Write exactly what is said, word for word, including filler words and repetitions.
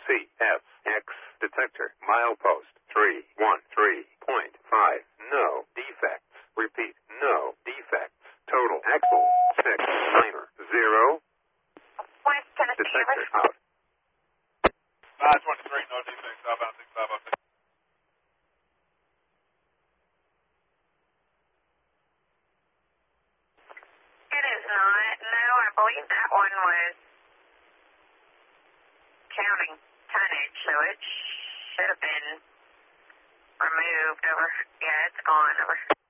C F X detector milepost three one three point five. No defects. Repeat, no defects. Total axle six niner zero. West Tennessee. Detector out. nine twenty-three, no defects, southbound six five oh six. It is not. No, I believe that one was counting tonnage, so it should have been removed over. Yeah, it's gone over.